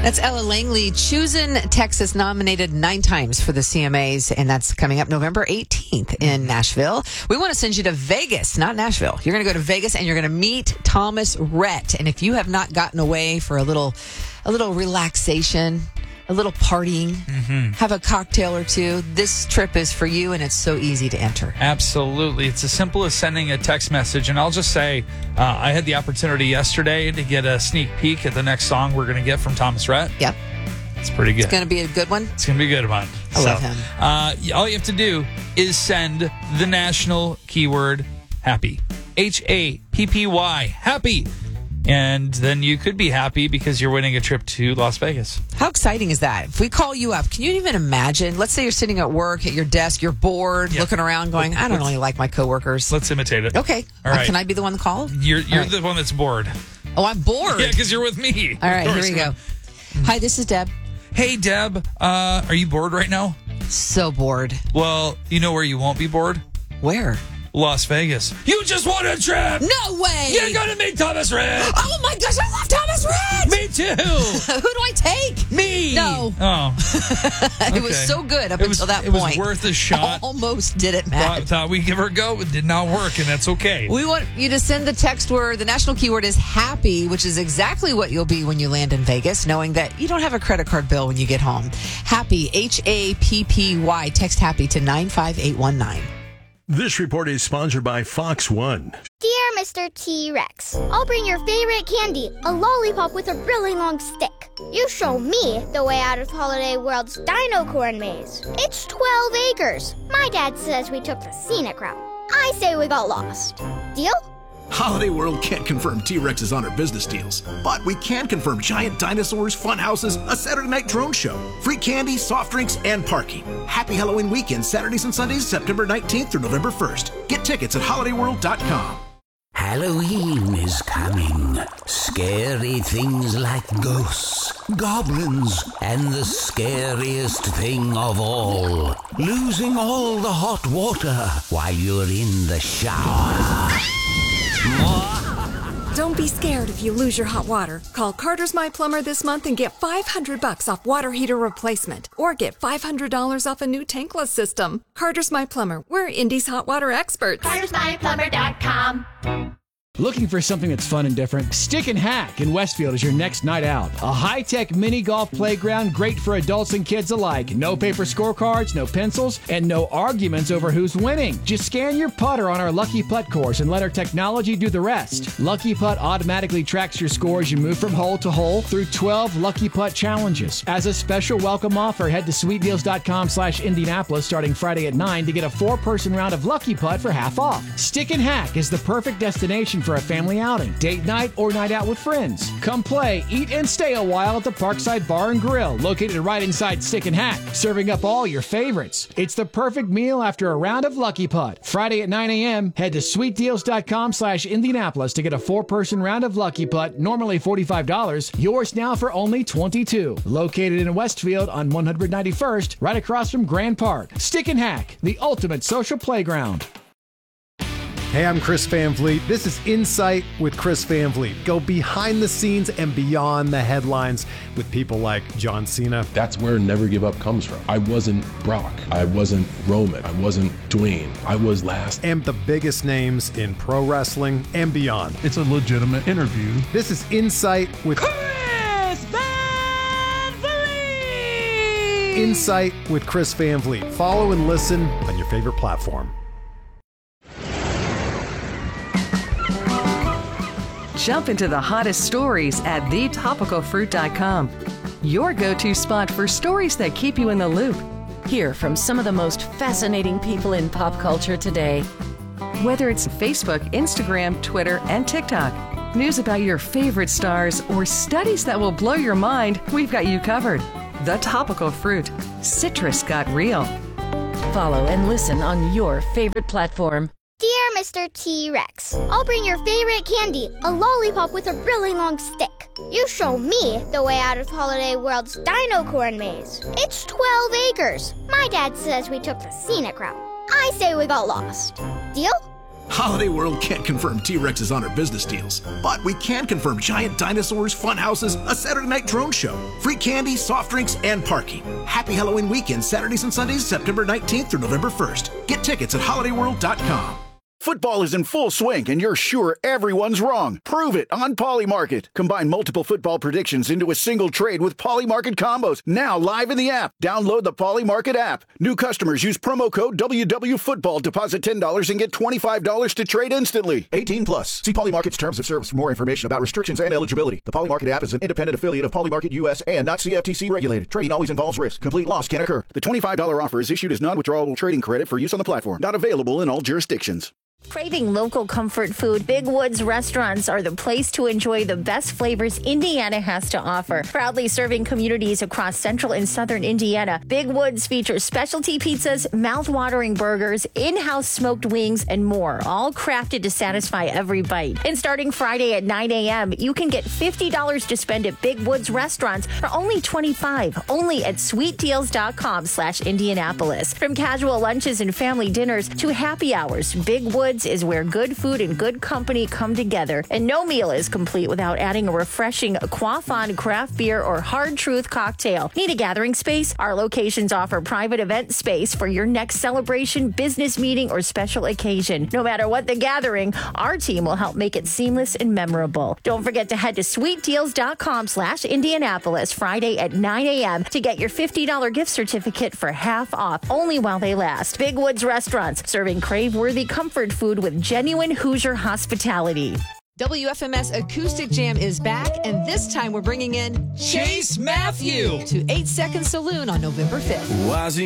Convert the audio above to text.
That's Ella Langley, chosen Texas, nominated 9 times for the CMAs, and that's coming up November 18th in Nashville. We want to send you to Vegas, not Nashville. You're going to go to Vegas, and you're going to meet Thomas Rhett. And if you have not gotten away for a little relaxation, a little partying, have a cocktail or two, this trip is for you, and it's so easy to enter. Absolutely. It's as simple as sending a text message. And I'll just say, I had the opportunity yesterday to get a sneak peek at the next song we're going to get from Thomas Rhett. Yep. It's pretty good. It's going to be a good one? It's going to be a good one. I love him. All you have to do is send the national keyword happy. HAPPY. Happy. And then you could be happy because you're winning a trip to Las Vegas. How exciting is that? If we call you up, can you even imagine? Let's say you're sitting at work at your desk, you're bored, looking around going, I don't really like my coworkers. Let's imitate it. Okay. All right. Can I be the one called? You're the one that's bored. Oh, I'm bored. Yeah, because you're with me. All right, here we go. Hi, this is Deb. Hey, Deb. Are you bored right now? So bored. Well, you know where you won't be bored? Where? Las Vegas. You just won a trip! No way! You're going to meet Thomas Rhett! Oh my gosh, I love Thomas Rhett! Me too! Who do I take? Me! No. Oh. Okay. It was so good up until that point. It was worth a shot. Almost did it, Matt. Thought we'd give her a go. It did not work, and that's okay. We want you to send the text word. The national keyword is happy, which is exactly what you'll be when you land in Vegas, knowing that you don't have a credit card bill when you get home. Happy, HAPPY. Text happy to 95819. This report is sponsored by Fox One. Dear Mr. T-Rex, I'll bring your favorite candy, a lollipop with a really long stick. You show me the way out of Holiday World's Dino Corn Maze. It's 12 acres. My dad says we took the scenic route. I say we got lost. Deal? Holiday World can't confirm T-Rex's on our business deals, but we can confirm giant dinosaurs, fun houses, a Saturday night drone show, free candy, soft drinks, and parking. Happy Halloween weekend, Saturdays and Sundays, September 19th through November 1st. Get tickets at holidayworld.com. Halloween is coming. Scary things like ghosts, goblins, and the scariest thing of all, losing all the hot water while you're in the shower. Don't be scared if you lose your hot water. Call Carter's My Plumber this month and get $500 off water heater replacement. Or get $500 off a new tankless system. Carter's My Plumber. We're Indy's hot water experts. Carter'sMyPlumber.com. Looking for something that's fun and different? Stick and Hack in Westfield is your next night out. A high-tech mini golf playground great for adults and kids alike. No paper scorecards, no pencils, and no arguments over who's winning. Just scan your putter on our Lucky Putt course and let our technology do the rest. Lucky Putt automatically tracks your score as you move from hole to hole through 12 Lucky Putt challenges. As a special welcome offer, head to sweetdeals.com/Indianapolis starting Friday at 9 to get a 4-person round of Lucky Putt for half off. Stick and Hack is the perfect destination for a family outing, date night, or night out with friends. Come play, eat, and stay a while at the Parkside Bar and Grill, located right inside Stick and Hack, serving up all your favorites. It's the perfect meal after a round of Lucky Putt. Friday at 9 a.m., head to sweetdeals.com/Indianapolis to get a 4-person round of Lucky Putt, normally $45, yours now for only $22. Located in Westfield on 191st, right across from Grand Park. Stick and Hack, the ultimate social playground. Hey, I'm Chris Van Vliet. This is Insight with Chris Van Vliet. Go behind the scenes and beyond the headlines with people like John Cena. That's where Never Give Up comes from. I wasn't Brock. I wasn't Roman. I wasn't Dwayne. I was last. And the biggest names in pro wrestling and beyond. It's a legitimate interview. This is Insight with Chris Van Vliet. Insight with Chris Van Vliet. Follow and listen on your favorite platform. Jump into the hottest stories at thetopicalfruit.com. Your go-to spot for stories that keep you in the loop. Hear from some of the most fascinating people in pop culture today. Whether it's Facebook, Instagram, Twitter, and TikTok, news about your favorite stars, or studies that will blow your mind, we've got you covered. The Topical Fruit. Citrus got real. Follow and listen on your favorite platform. Dear Mr. T-Rex, I'll bring your favorite candy, a lollipop with a really long stick. You show me the way out of Holiday World's Dino Corn Maze. It's 12 acres. My dad says we took the scenic route. I say we got lost. Deal? Holiday World can't confirm T-Rex is on our business deals, but we can confirm giant dinosaurs, fun houses, a Saturday night drone show, free candy, soft drinks, and parking. Happy Halloween weekend, Saturdays and Sundays, September 19th through November 1st. Get tickets at holidayworld.com. Football is in full swing, and you're sure everyone's wrong. Prove it on Polymarket. Combine multiple football predictions into a single trade with Polymarket combos. Now live in the app. Download the Polymarket app. New customers use promo code WWFootball. Deposit $10 and get $25 to trade instantly. 18 plus. See Polymarket's terms of service for more information about restrictions and eligibility. The Polymarket app is an independent affiliate of Polymarket US and not CFTC regulated. Trading always involves risk. Complete loss can occur. The $25 offer is issued as non-withdrawable trading credit for use on the platform. Not available in all jurisdictions. Craving local comfort food? Big Woods restaurants are the place to enjoy the best flavors Indiana has to offer. Proudly serving communities across central and southern Indiana, Big Woods features specialty pizzas, mouth-watering burgers, in-house smoked wings, and more, all crafted to satisfy every bite. And starting Friday at 9 a.m., you can get $50 to spend at Big Woods restaurants for only $25, only at sweetdeals.com/Indianapolis. From casual lunches and family dinners to happy hours, Big Woods is where good food and good company come together, and no meal is complete without adding a refreshing Quaffon craft beer or Hard Truth cocktail. Need a gathering space? Our locations offer private event space for your next celebration, business meeting, or special occasion. No matter what the gathering, our team will help make it seamless and memorable. Don't forget to head to sweetdeals.com/Indianapolis Friday at 9 a.m. to get your $50 gift certificate for half off, only while they last. Big Woods Restaurants, serving crave-worthy comfort food with genuine Hoosier hospitality. WFMS Acoustic Jam is back, and this time we're bringing in Chase Matthew to 8 Second Saloon on November 5th.